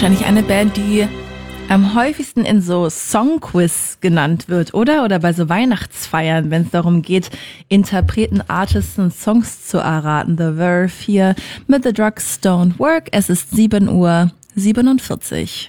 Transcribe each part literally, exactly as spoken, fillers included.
wahrscheinlich eine Band, die am häufigsten in so Songquiz genannt wird, oder? Oder bei so Weihnachtsfeiern, wenn es darum geht, Interpreten, Artists und Songs zu erraten. The Verve hier mit The Drugs Don't Work. Es ist sieben Uhr siebenundvierzig.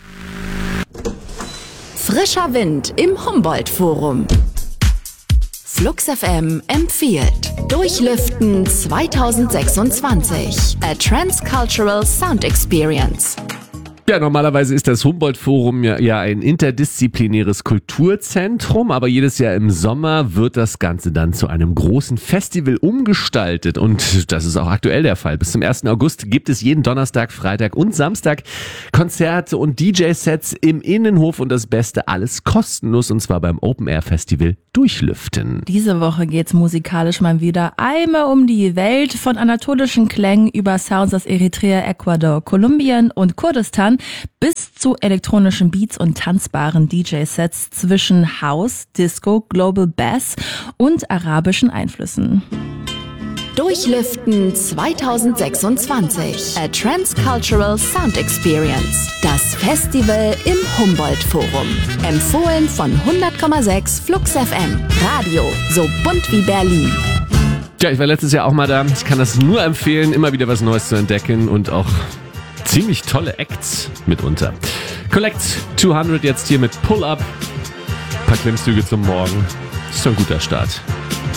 Frischer Wind im Humboldt-Forum. Flux F M empfiehlt Durchlüften zwanzig sechsundzwanzig. A Transcultural Sound Experience. Ja, normalerweise ist das Humboldt-Forum ja, ja ein interdisziplinäres Kulturzentrum, aber jedes Jahr im Sommer wird das Ganze dann zu einem großen Festival umgestaltet und das ist auch aktuell der Fall. Bis zum ersten August gibt es jeden Donnerstag, Freitag und Samstag Konzerte und D J-Sets im Innenhof und das Beste, alles kostenlos und zwar beim Open-Air-Festival Durchlüften. Diese Woche geht's musikalisch mal wieder einmal um die Welt, von anatolischen Klängen über Sounds aus Eritrea, Ecuador, Kolumbien und Kurdistan bis zu elektronischen Beats und tanzbaren D J-Sets zwischen House, Disco, Global Bass und arabischen Einflüssen. Durchlüften zwanzig sechsundzwanzig. A Transcultural Sound Experience. Das Festival im Humboldt-Forum. Empfohlen von hundert Komma sechs Flux F M. Radio, so bunt wie Berlin. Ja, ich war letztes Jahr auch mal da. Ich kann das nur empfehlen, immer wieder was Neues zu entdecken und auch ziemlich tolle Acts mitunter. Collect zweihundert jetzt hier mit Pull Up. Ein paar Klimmzüge zum Morgen. Das ist doch ein guter Start.